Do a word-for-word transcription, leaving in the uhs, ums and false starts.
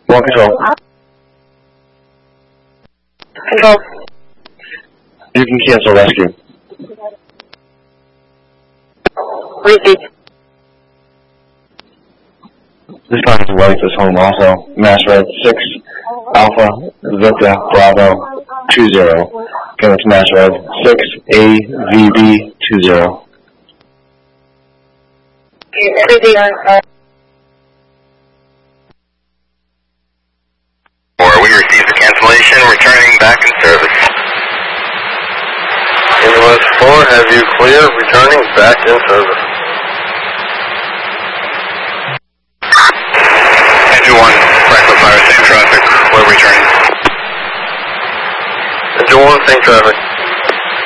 One control. Control. You can cancel rescue. Repeat. This time is right this home also. Mass Red six Alpha Victor Bravo two zero. Again, it's Mass Red six A V B two zero. Or we received a cancellation, returning back in service. Ambulance four, have you clear, returning back in service. Engine one, Franklin Fire, same traffic, we're returning. Engine one, same traffic.